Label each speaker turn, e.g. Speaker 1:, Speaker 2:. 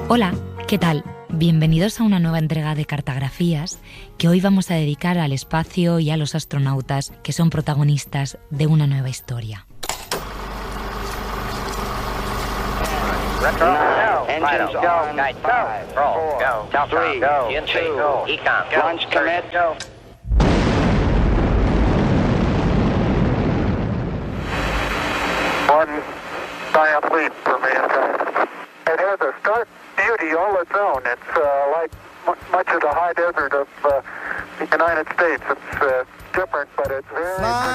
Speaker 1: Hola, ¿qué tal? Bienvenidos a una nueva entrega de Cartografías que hoy vamos a dedicar al espacio y a los astronautas que son protagonistas de una nueva historia.
Speaker 2: Engines go. Night go. Go. 3, go. 2, econ. Go. Launch commit. Go.
Speaker 3: One giant leap for mankind. It has a stark beauty all its own. It's like much of the high desert of the United States. It's different, but it's very...